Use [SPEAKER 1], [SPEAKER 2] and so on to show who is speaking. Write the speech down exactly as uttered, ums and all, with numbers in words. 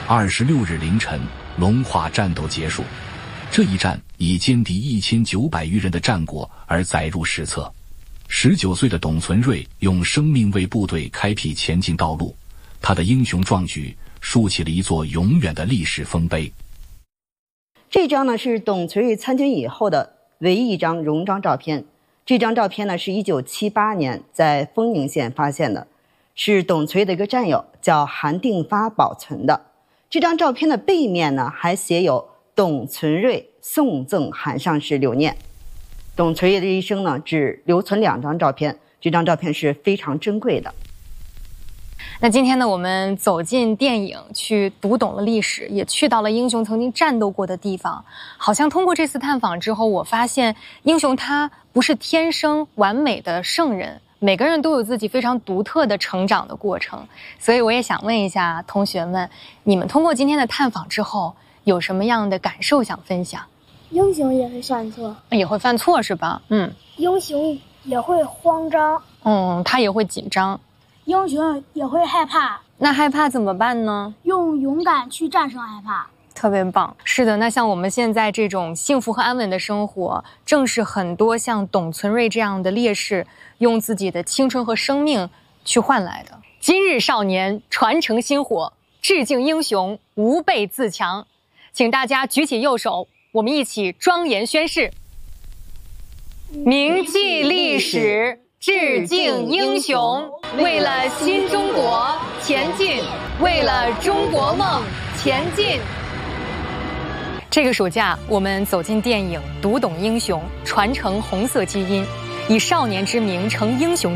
[SPEAKER 1] 二十六日凌晨，龙化战斗结束。这一战以歼敌一千九百余人的战果而载入史册。十九岁的董存瑞用生命为部队开辟前进道路，他的英雄壮举竖起了一座永远的历史丰碑。
[SPEAKER 2] 这张呢是董存瑞参军以后的唯一一张荣章照片。这张照片呢是一九七八年在丰宁县发现的，是董存瑞的一个战友叫韩定发保存的。这张照片的背面呢还写有董存瑞送赠韩上士留念。董存瑞的一生呢只留存两张照片，这张照片是非常珍贵的。
[SPEAKER 3] 那今天呢，我们走进电影，去读懂了历史，也去到了英雄曾经战斗过的地方。好像通过这次探访之后，我发现英雄他不是天生完美的圣人，每个人都有自己非常独特的成长的过程。所以我也想问一下同学们，你们通过今天的探访之后，有什么样的感受想分享？
[SPEAKER 4] 英雄也会犯错，
[SPEAKER 3] 也会犯错是吧？嗯，
[SPEAKER 4] 英雄也会慌张，
[SPEAKER 3] 嗯，他也会紧张。
[SPEAKER 4] 英雄也会害怕，
[SPEAKER 3] 那害怕怎么办呢？
[SPEAKER 4] 用勇敢去战胜害怕。
[SPEAKER 3] 特别棒。是的，那像我们现在这种幸福和安稳的生活，正是很多像董存瑞这样的烈士用自己的青春和生命去换来的。今日少年传承薪火，致敬英雄，吾辈自强。请大家举起右手，我们一起庄严宣誓：铭记历史，致敬英雄，为了新中国前进，为了中国梦前进。这个暑假，我们走进电影，读懂英雄，传承红色基因，以少年之名成英雄。